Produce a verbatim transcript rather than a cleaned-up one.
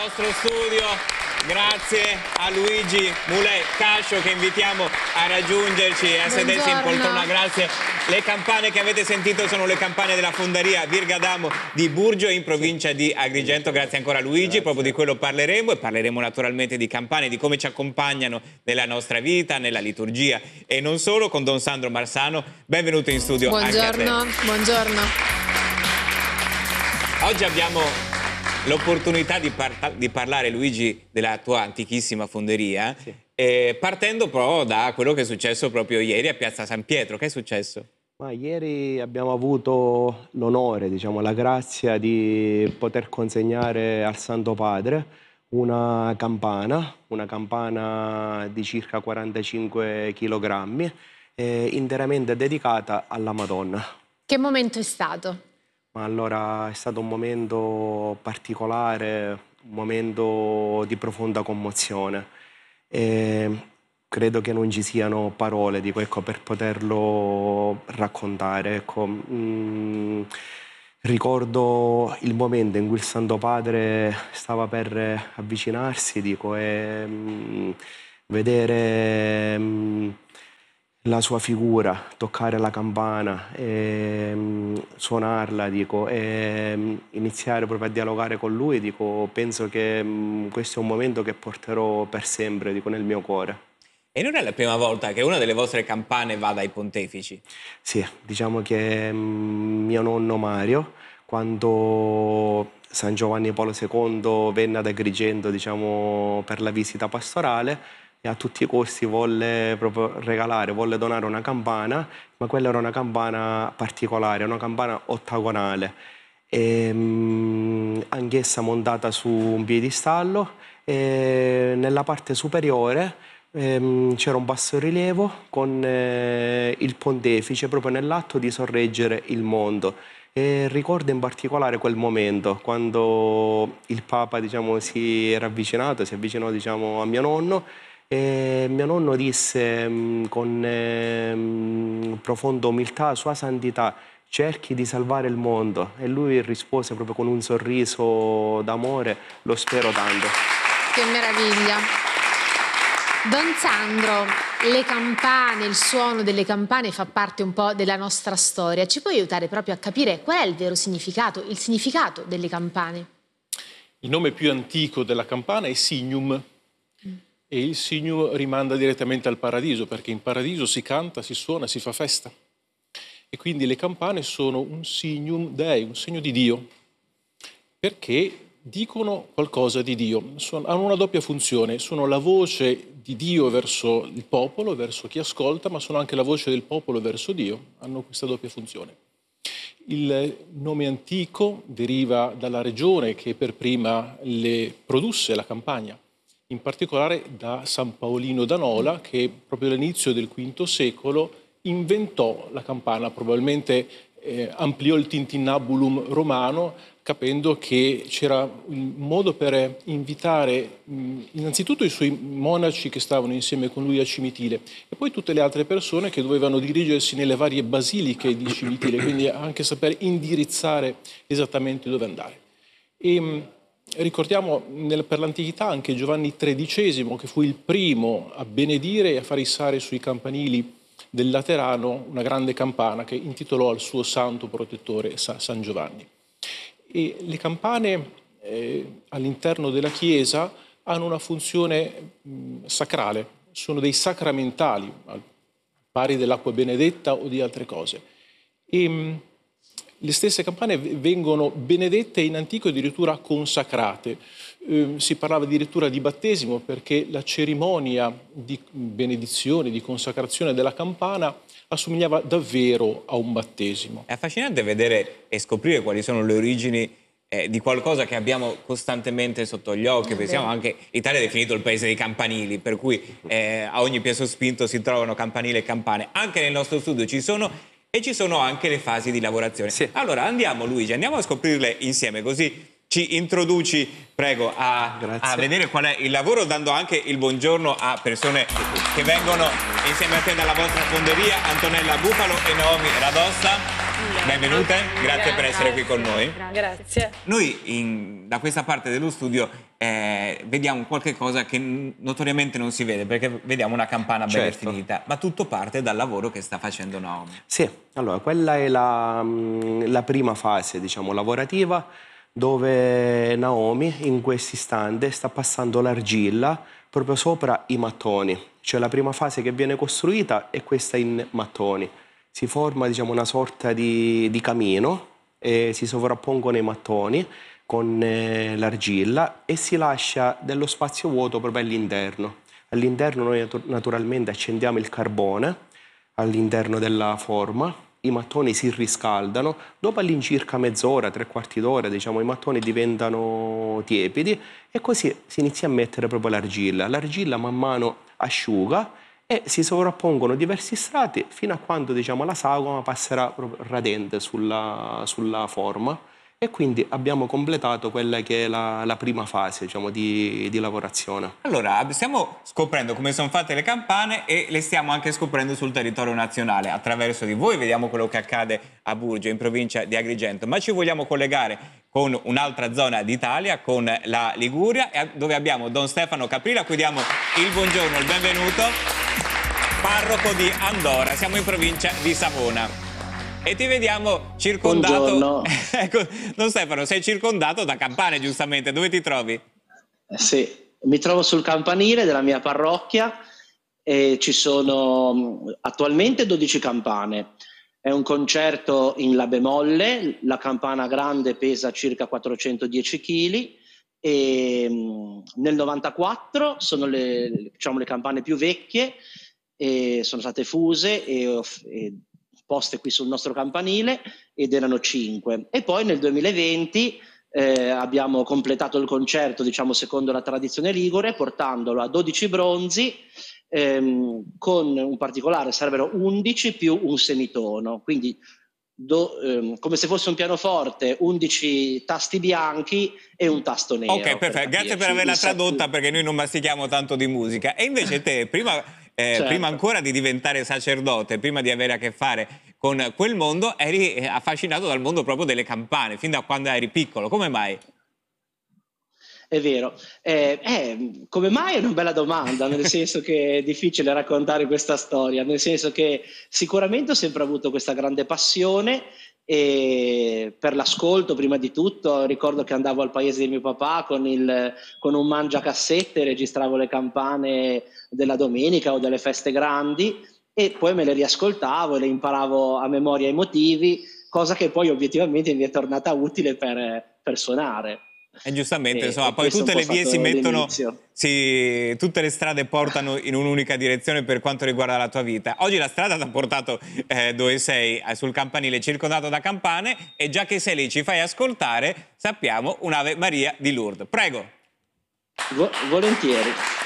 nostro studio. Grazie a Luigi Mulè Cascio che invitiamo a raggiungerci e a sedersi in poltrona. Grazie. Le campane che avete sentito sono le campane della Fonderia Virgadamo di Burgio in provincia di Agrigento. Grazie ancora a Luigi, Grazie. Proprio di quello parleremo e parleremo naturalmente di campane, di come ci accompagnano nella nostra vita, nella liturgia e non solo, con Don Sandro Marsano. Benvenuto in studio. Buongiorno, anche a te. Buongiorno. Oggi abbiamo l'opportunità di, par di parlare, Luigi, della tua antichissima fonderia, sì. eh, partendo però da quello che è successo proprio ieri a Piazza San Pietro. Che è successo? Ma ieri abbiamo avuto l'onore, diciamo, la grazia di poter consegnare al Santo Padre una campana, una campana di circa quarantacinque chilogrammi, eh, interamente dedicata alla Madonna. Che momento è stato? Ma allora è stato un momento particolare, un momento di profonda commozione. E credo che non ci siano parole, dico, ecco, per poterlo raccontare. Ecco, mm, ricordo il momento in cui il Santo Padre stava per avvicinarsi, dico, e mm, vedere mm, la sua figura, toccare la campana, e, um, suonarla, dico, e um, iniziare proprio a dialogare con lui, dico, penso che um, questo è un momento che porterò per sempre, dico, nel mio cuore. E non è la prima volta che una delle vostre campane va dai pontefici? Sì, diciamo che um, mio nonno Mario, quando San Giovanni Paolo secondo venne ad Agrigento, diciamo, per la visita pastorale, e a tutti i costi volle proprio regalare, volle donare una campana, ma quella era una campana particolare, una campana ottagonale, um, anch'essa montata su un piedistallo, e nella parte superiore um, c'era un bassorilievo con eh, il pontefice proprio nell'atto di sorreggere il mondo. E ricordo in particolare quel momento quando il Papa, diciamo, si era avvicinato, si avvicinò, diciamo, a mio nonno. E mio nonno disse mh, con eh, profonda umiltà: Sua Santità, cerchi di salvare il mondo. E lui rispose proprio con un sorriso d'amore: lo spero tanto. Che meraviglia. Don Sandro, le campane, il suono delle campane fa parte un po' della nostra storia. Ci puoi aiutare proprio a capire qual è il vero significato, il significato delle campane? Il nome più antico della campana è Signum. E il Signum rimanda direttamente al paradiso, perché in paradiso si canta, si suona, si fa festa. E quindi le campane sono un Signum Dei, un segno di Dio, perché dicono qualcosa di Dio. Sono, hanno una doppia funzione, sono la voce di Dio verso il popolo, verso chi ascolta, ma sono anche la voce del popolo verso Dio, hanno questa doppia funzione. Il nome antico deriva dalla regione che per prima le produsse, la Campania, in particolare da San Paolino da Nola, che proprio all'inizio del quinto secolo inventò la campana, probabilmente eh, ampliò il tintinnabulum romano, capendo che c'era un modo per invitare mh, innanzitutto i suoi monaci che stavano insieme con lui a Cimitile e poi tutte le altre persone che dovevano dirigersi nelle varie basiliche di Cimitile, quindi anche sapere indirizzare esattamente dove andare. E, mh, Ricordiamo nel, per l'antichità anche Giovanni tredicesimo, che fu il primo a benedire e a far issare sui campanili del Laterano una grande campana che intitolò al suo santo protettore San Giovanni. E le campane eh, all'interno della Chiesa hanno una funzione mh, sacrale, sono dei sacramentali, al pari dell'acqua benedetta o di altre cose. E, mh, Le stesse campane vengono benedette in antico addirittura consacrate. Eh, si parlava addirittura di battesimo perché la cerimonia di benedizione, di consacrazione della campana assomigliava davvero a un battesimo. È affascinante vedere e scoprire quali sono le origini eh, di qualcosa che abbiamo costantemente sotto gli occhi. Pensiamo anche, l'Italia è definito il paese dei campanili, per cui eh, a ogni piè sospinto si trovano campanili e campane. Anche nel nostro studio ci sono. E ci sono anche le fasi di lavorazione. Sì. Allora andiamo, Luigi, andiamo a scoprirle insieme, così ci introduci, prego, a, a vedere qual è il lavoro, dando anche il buongiorno a persone che vengono insieme a te dalla vostra fonderia, Antonella Bufalo e Naomi Radossa. Benvenute, grazie per essere qui con noi. Grazie. Noi in, da questa parte dello studio eh, vediamo qualche cosa che notoriamente non si vede, perché vediamo una campana ben Certo. definita, ma tutto parte dal lavoro che sta facendo Naomi. Sì, allora quella è la, la prima fase, diciamo, lavorativa, dove Naomi in questo istante sta passando l'argilla proprio sopra i mattoni. Cioè la prima fase che viene costruita è questa in mattoni. Si forma, diciamo, una sorta di, di camino e si sovrappongono i mattoni con eh, l'argilla e si lascia dello spazio vuoto proprio all'interno. All'interno noi naturalmente accendiamo il carbone all'interno della forma, i mattoni si riscaldano, dopo all'incirca mezz'ora, tre quarti d'ora, diciamo, i mattoni diventano tiepidi e così si inizia a mettere proprio l'argilla. L'argilla man mano asciuga e si sovrappongono diversi strati fino a quando, diciamo, la sagoma passerà proprio radente sulla, sulla forma e quindi abbiamo completato quella che è la, la prima fase, diciamo, di, di lavorazione. Allora, stiamo scoprendo come sono fatte le campane e le stiamo anche scoprendo sul territorio nazionale. Attraverso di voi vediamo quello che accade a Burgio, in provincia di Agrigento, ma ci vogliamo collegare con un'altra zona d'Italia, con la Liguria, dove abbiamo Don Stefano Caprila, a cui diamo il buongiorno, il benvenuto, parroco di Andora, siamo in provincia di Savona. E ti vediamo circondato. Ecco, Don Stefano, sei circondato da campane, giustamente. Dove ti trovi? Eh sì, mi trovo sul campanile della mia parrocchia e ci sono attualmente dodici campane. È un concerto in La bemolle, la campana grande pesa circa quattrocentodieci chili e nel novantaquattro sono le, diciamo, le campane più vecchie e sono state fuse e, e poste qui sul nostro campanile ed erano cinque. E poi nel duemilaventi eh, abbiamo completato il concerto, diciamo, secondo la tradizione ligure, portandolo a dodici bronzi, ehm, con un particolare, sarebbero undici più un semitono, quindi do, ehm, come se fosse un pianoforte, undici tasti bianchi e un tasto nero. Ok, perfetto, per grazie per averla tradotta, perché noi non mastichiamo tanto di musica. E invece te, prima... Eh, certo. prima ancora di diventare sacerdote, prima di avere a che fare con quel mondo, eri affascinato dal mondo proprio delle campane, fin da quando eri piccolo. Come mai? È vero. Eh, eh, come mai è una bella domanda, nel senso che è difficile raccontare questa storia, nel senso che sicuramente ho sempre avuto questa grande passione e per l'ascolto, prima di tutto. Ricordo che andavo al paese di mio papà con, il, con un mangiacassette, registravo le campane della domenica o delle feste grandi e poi me le riascoltavo e le imparavo a memoria i motivi, cosa che poi obiettivamente mi è tornata utile per, per suonare. E giustamente, E, insomma, e poi tutte le vie si mettono, si, tutte le strade portano in un'unica direzione per quanto riguarda la tua vita. Oggi la strada ti ha portato eh, dove sei, eh, sul campanile circondato da campane, e già che sei lì ci fai ascoltare, sappiamo, un'Ave Maria di Lourdes. Prego. Vo- volentieri.